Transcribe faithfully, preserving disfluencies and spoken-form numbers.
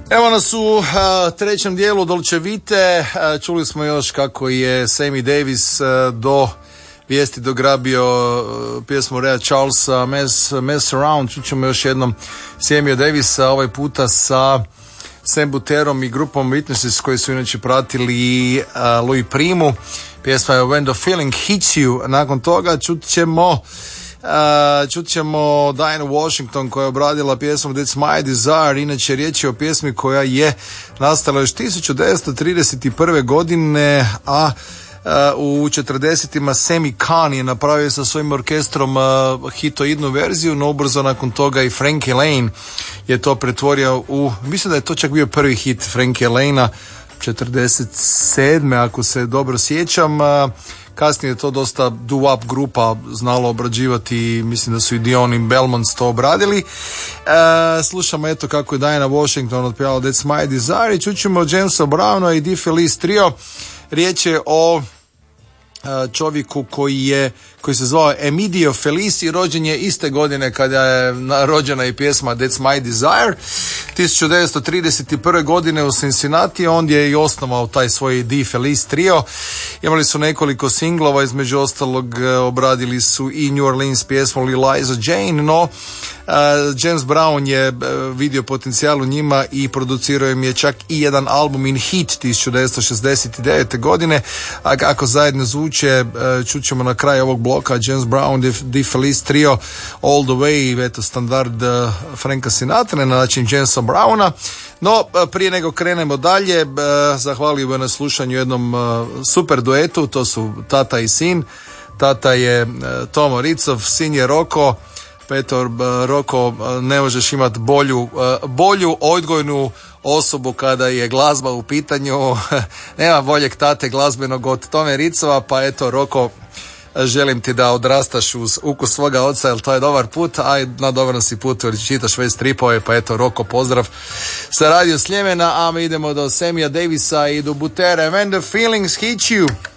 Evo nas u uh, trećem dijelu Dolce Vite. Uh, čuli smo još kako je Sammy Davis uh, do vijesti dograbio uh, pjesmu Rea Charlesa Mess, Mess Around. Čućemo još jednom Sammy Davisa, ovaj puta sa Sam Buterom i grupom Witnesses koji su inače pratili uh, Louis Primu. Pjesma je When the Feeling Hits You. Nakon toga čut ćemo Uh, čut ćemo Diana Washington koja je obradila pjesmu That's My Desire. Inače riječ je o pjesmi koja je nastala još tisuću devetsto trideset prve godine, a uh, u četrdesetima Sammy Cahn je napravio sa svojim orkestrom uh, hitoidnu verziju, no ubrzo nakon toga i Frankie Laine je to pretvorio u, mislim da je to čak bio prvi hit Frankie Lainea četrdeset sedme ako se dobro sjećam. Uh, Kasnije je to dosta doo-wop grupa znalo obrađivati, mislim da su i Dion i Belmonts to obradili. E, slušamo eto kako je Diana Washington otpjevala That's My Desire i čućemo Jamesa Browna i Di Felice Trio. Riječ je o e, čovjeku koji je koji se zvao Emidio Felici, rođen je iste godine kada je rođena i pjesma That's My Desire. tisuću devetsto trideset prve godine u Cincinnati, ondje je i osnovao taj svoj Di Felice Trio. Imali su nekoliko singlova, između ostalog obradili su i New Orleans pjesmu Eliza Jane, no uh, James Brown je uh, vidio potencijal u njima i producirao im je čak i jedan album in hit tisuću devetsto šezdeset devete godine, a kako zajedno zvuče uh, čućemo na kraju ovog bloka James Brown, Di Felice Trio, All the Way, eto standard uh, Franka Sinatra na način Jamesa Browna. No, prije nego krenemo dalje, zahvalio bih na slušanju jednom super duetu, to su tata i sin. Tata je Tomo Ricov, sin je Roko. Petor, Roko, ne možeš imati bolju, bolju odgojnu osobu kada je glazba u pitanju. Nema boljeg tate glazbenog od Tome Ricova, pa eto Roko, želim ti da odrastaš uz ukus svoga oca, jer to je dobar put, a i na dobrom si putu jer čitaš već stripove, pa eto Roko pozdrav sa Radio Sljemena, a mi idemo do Samija Davisa i do Butere. When the feelings hit you.